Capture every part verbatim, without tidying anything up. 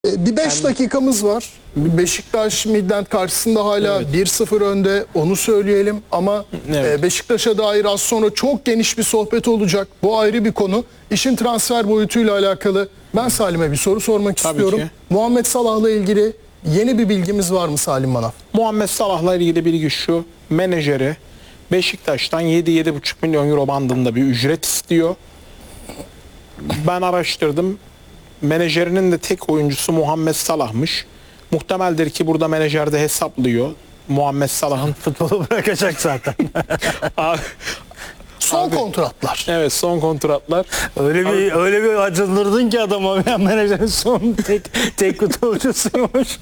Bir beş dakikamız var. Beşiktaş Midland karşısında hala Evet. bir sıfır önde, onu söyleyelim. Ama Evet. Beşiktaş'a dair az sonra çok geniş bir sohbet olacak. Bu ayrı bir konu. İşin transfer boyutuyla alakalı ben Salim'e bir soru sormak Tabii istiyorum. ki. Muhammed Salah'la ilgili yeni bir bilgimiz var mı Salim Manaf? Muhammed Salah'la ilgili bilgi şu: menajeri Beşiktaş'tan yedi yedi buçuk milyon euro bandında bir ücret istiyor. Ben araştırdım. Menajerinin de tek oyuncusu Muhammed Salah'mış. Muhtemeldir ki burada menajer de hesaplıyor. Muhammed Salah'ın Futbolu bırakacak zaten. Son Abi- kontratlar. evet son kontratlar. Öyle bir öyle bir acındırdın ki adama, ya menajerin son tek tek futbolcusuymuş.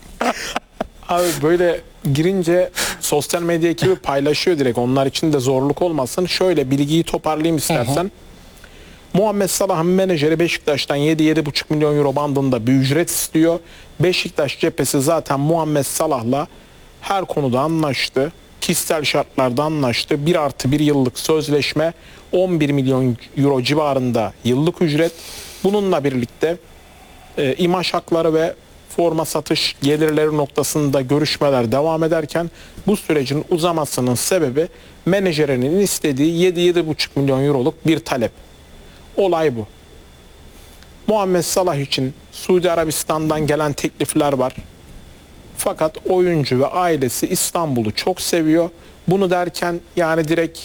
Abi böyle girince sosyal medya ekibi paylaşıyor direkt. Onlar için de zorluk olmasın. Şöyle bilgiyi toparlayayım istersen. Muhammed Salah'ın menajeri Beşiktaş'tan yedi yedi buçuk milyon euro bandında bir ücret istiyor. Beşiktaş cephesi zaten Muhammed Salah'la her konuda anlaştı. Kişisel şartlarda anlaştı. bir artı bir yıllık sözleşme, on bir milyon euro civarında yıllık ücret. Bununla birlikte e, imaj hakları ve forma satış gelirleri noktasında görüşmeler devam ederken bu sürecin uzamasının sebebi menajerinin istediği yedi yedi buçuk milyon euroluk bir talep. Olay bu. Muhammed Salah için Suudi Arabistan'dan gelen teklifler var. Fakat oyuncu ve ailesi İstanbul'u çok seviyor. Bunu derken yani direkt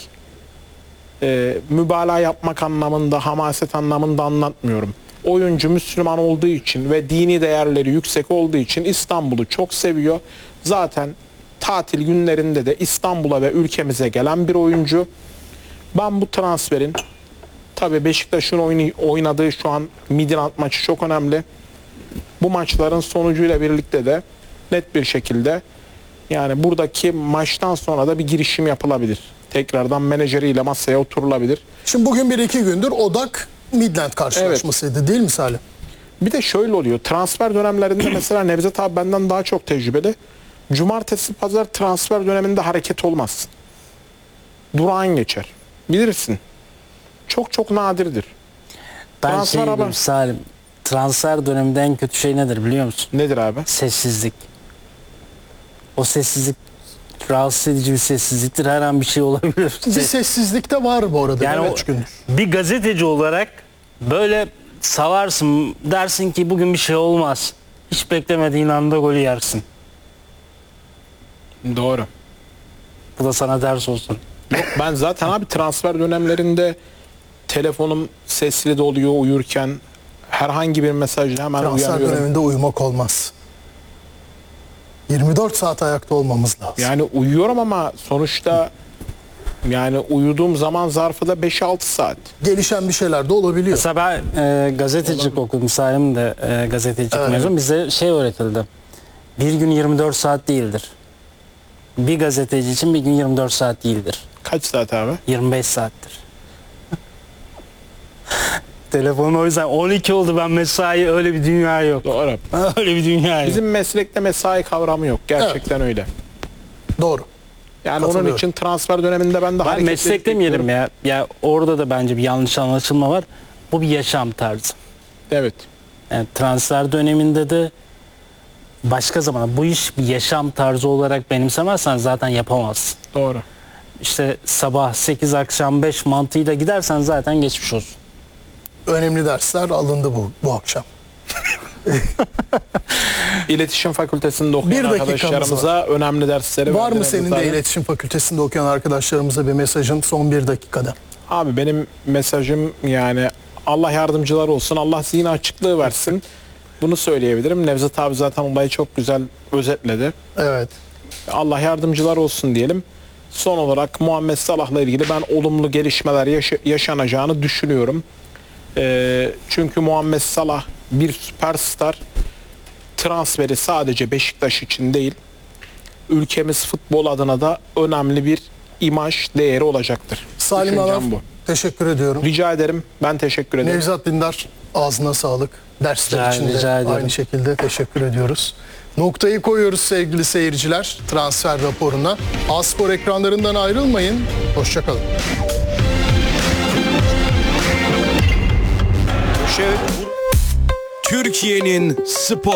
e, mübalağa yapmak anlamında, hamaset anlamında anlatmıyorum. Oyuncu Müslüman olduğu için ve dini değerleri yüksek olduğu için İstanbul'u çok seviyor. Zaten tatil günlerinde de İstanbul'a ve ülkemize gelen bir oyuncu. Ben bu transferin, tabii Beşiktaş'ın oyunu- oynadığı şu an Midland maçı çok önemli. Bu maçların sonucuyla birlikte de net bir şekilde yani buradaki maçtan sonra da bir girişim yapılabilir. Tekrardan menajeriyle masaya oturulabilir. Şimdi bugün bir iki gündür odak Midland karşılaşmasıydı değil mi Salim? Bir de şöyle oluyor. Transfer dönemlerinde mesela Nevzat abi benden daha çok tecrübeli. Cumartesi pazar transfer döneminde hareket olmaz. Durağan geçer. Bilirsin. Çok çok nadirdir. Ben Transfer şey haber- diyorum Salim, transfer döneminde en kötü şey nedir biliyor musun? Nedir abi? Sessizlik. O sessizlik rahatsız edici bir sessizliktir. Her an bir şey olabilir. Bir sessizlik de var bu arada. Yani birkaç o- gündür. bir gazeteci olarak böyle savarsın, dersin ki bugün bir şey olmaz. Hiç beklemediğin anda golü yersin. Doğru. Bu da sana ders olsun. Yok, ben zaten abi transfer dönemlerinde telefonum sesli de oluyor uyurken, herhangi bir mesajla hemen Transfer uyanıyorum. döneminde uyumak olmaz. yirmi dört saat ayakta olmamız lazım. Yani uyuyorum ama sonuçta yani uyuduğum zaman zarfı da beş altı saat. Gelişen bir şeyler de olabiliyor. Mesela ben e, gazetecilik okudum. Salim de e, gazetecilik Evet. mezun. Bize şey öğretildi. Bir gün yirmi dört saat değildir. Bir gazeteci için bir gün yirmi dört saat değildir. Kaç saat abi? yirmi beş saattir. Telefon o yüzden on iki oldu, ben mesai, öyle bir dünya yok. Doğru. Öyle bir dünya yok. Bizim meslekte mesai kavramı yok. Gerçekten öyle. Doğru. Yani onun Katılıyorum. için transfer döneminde ben de Ben hareketlilik meslek demeyelim bekliyorum. ya. Ya orada da bence bir yanlış anlaşılma var. Bu bir yaşam tarzı. Evet. Yani transfer döneminde de başka zaman bu iş bir yaşam tarzı olarak benimsemezsen zaten yapamazsın. Doğru. İşte sabah sekiz akşam beş mantığıyla gidersen zaten geçmiş olsun. Önemli dersler alındı bu bu akşam. İletişim Fakültesinde okuyan Bir dakikamız arkadaşlarımıza önemli dersleri Var verdiler mı senin de zaten. iletişim fakültesinde okuyan arkadaşlarımıza bir mesajın son bir dakikada? Abi benim mesajım yani Allah yardımcılar olsun, Allah zihin açıklığı versin. Bunu söyleyebilirim. Nevzat abi zaten olayı çok güzel özetledi. Evet. Allah yardımcılar olsun diyelim. Son olarak Muhammed Salah'la ilgili ben olumlu gelişmeler yaşa- yaşanacağını düşünüyorum. Ee, çünkü Muhammed Salah bir süperstar. Transferi sadece Beşiktaş için değil, ülkemiz futbol adına da önemli bir imaj değeri olacaktır. Salim Düşüncem Alaf, bu. teşekkür ediyorum. Rica ederim. Ben teşekkür ederim. Nevzat Dindar, ağzına sağlık. Dersler Rica- için de rica ederim. aynı şekilde teşekkür ediyoruz. Noktayı koyuyoruz sevgili seyirciler transfer raporuna. A-Spor ekranlarından ayrılmayın. Hoşçakalın. Şey, Türkiye'nin spor